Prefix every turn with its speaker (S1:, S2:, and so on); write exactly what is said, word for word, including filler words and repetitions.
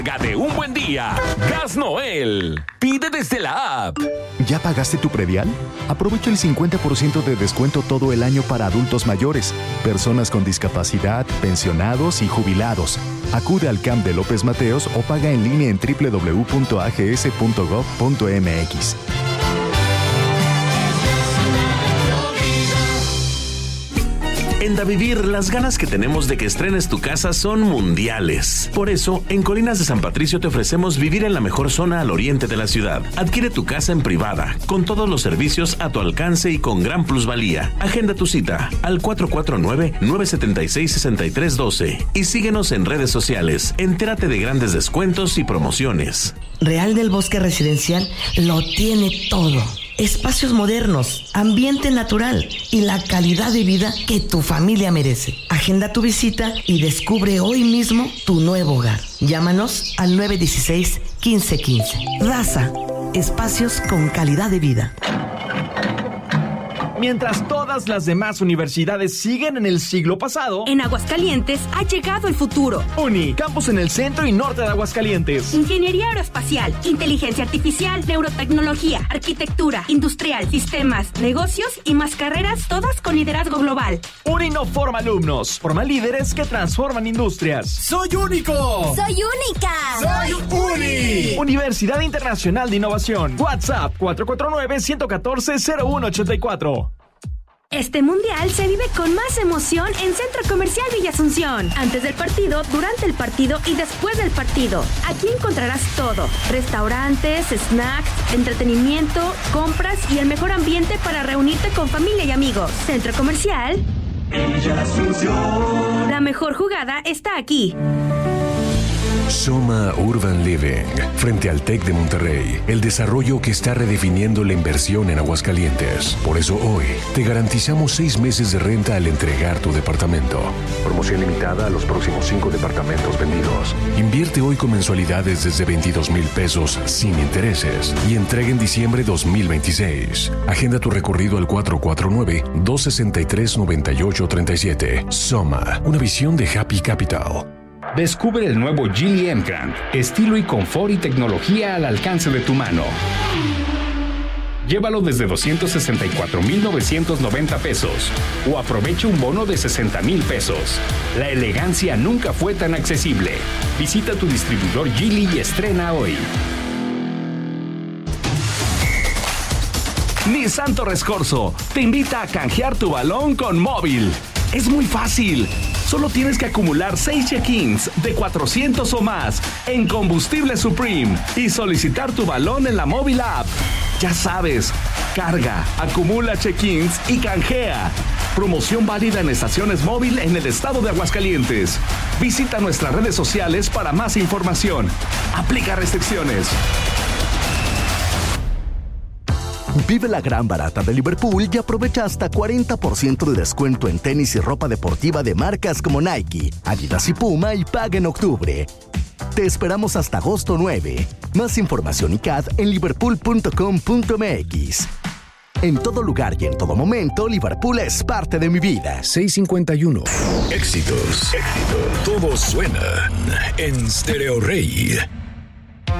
S1: De un buen día, Gas Noel. Pide desde la app.
S2: ¿Ya pagaste tu predial? Aprovecha el cincuenta por ciento de descuento todo el año para adultos mayores, personas con discapacidad, pensionados y jubilados. Acude al C A M de López Mateos o paga en línea en doble u doble u doble u punto a g s punto gov punto m x.
S3: En Davivir, las ganas que tenemos de que estrenes tu casa son mundiales. Por eso, en Colinas de San Patricio te ofrecemos vivir en la mejor zona al oriente de la ciudad. Adquiere tu casa en privada, con todos los servicios a tu alcance y con gran plusvalía. Agenda tu cita al cuatro cuatro nueve, nueve siete seis, seis tres uno dos y síguenos en redes sociales. Entérate de grandes descuentos y promociones.
S4: Real del Bosque Residencial lo tiene todo. Espacios modernos, ambiente natural y la calidad de vida que tu familia merece. Agenda tu visita y descubre hoy mismo tu nuevo hogar. Llámanos al nueve uno seis, uno cinco uno cinco. Raza, espacios con calidad de vida.
S5: Mientras todas las demás universidades siguen en el siglo pasado,
S6: en Aguascalientes ha llegado el futuro.
S5: Uni, campus en el centro y norte de Aguascalientes.
S6: Ingeniería aeroespacial, inteligencia artificial, neurotecnología, arquitectura, industrial, sistemas, negocios y más carreras, todas con liderazgo global.
S5: Uni no forma alumnos, forma líderes que transforman industrias.
S7: ¡Soy único!
S8: ¡Soy única!
S7: ¡Soy Uni!
S5: Universidad Internacional de Innovación. WhatsApp cuatro cuatro nueve, uno uno cuatro, cero uno ocho cuatro.
S6: Este mundial se vive con más emoción en Centro Comercial Villa Asunción. Antes del partido, durante el partido y después del partido. Aquí encontrarás todo. Restaurantes, snacks, entretenimiento, compras y el mejor ambiente para reunirte con familia y amigos. Centro Comercial Villa Asunción. La mejor jugada está aquí.
S9: Soma Urban Living, frente al TEC de Monterrey, el desarrollo que está redefiniendo la inversión en Aguascalientes. Por eso hoy te garantizamos seis meses de renta al entregar tu departamento. Promoción limitada a los próximos cinco departamentos vendidos. Invierte hoy con mensualidades desde veintidós mil pesos sin intereses y entrega en diciembre dos mil veintiséis. Agenda tu recorrido al cuatro cuatro nueve, dos seis tres, nueve ocho tres siete. Soma, una visión de Happy Capital.
S10: Descubre el nuevo Geely M-Grand, estilo y confort y tecnología al alcance de tu mano. Llévalo desde doscientos sesenta y cuatro mil novecientos noventa pesos o aprovecha un bono de sesenta mil pesos. La elegancia nunca fue tan accesible. Visita tu distribuidor Geely y estrena hoy.
S3: Nissan Torres Corso te invita a canjear tu balón con móvil. Es muy fácil. Solo tienes que acumular seis check-ins de cuatrocientos o más en Combustible Supreme y solicitar tu balón en la móvil app. Ya sabes, carga, acumula check-ins y canjea. Promoción válida en estaciones móvil en el estado de Aguascalientes. Visita nuestras redes sociales para más información. Aplica restricciones.
S11: Vive la gran barata de Liverpool y aprovecha hasta cuarenta por ciento de descuento en tenis y ropa deportiva de marcas como Nike, Adidas y Puma y paga en octubre. Te esperamos hasta agosto nueve. Más información y C A D en liverpool punto com punto m x. En todo lugar y en todo momento, Liverpool es parte de mi vida.
S9: seiscientos cincuenta y uno.
S12: Éxitos. Éxitos. Todos suenan en Stereo Rey.